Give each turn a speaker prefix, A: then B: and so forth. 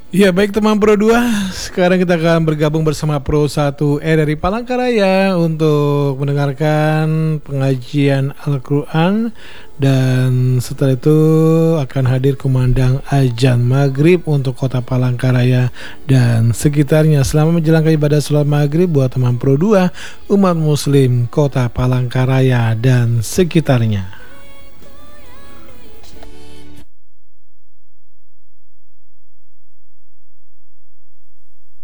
A: Ya baik teman Pro 2, sekarang kita akan bergabung bersama Pro 1 dari Palangkaraya untuk mendengarkan pengajian Al-Quran. Dan setelah itu akan hadir kumandang azan maghrib untuk kota Palangkaraya dan sekitarnya. Selamat menjalankan ibadah sholat maghrib buat teman Pro 2 umat muslim kota Palangkaraya dan sekitarnya.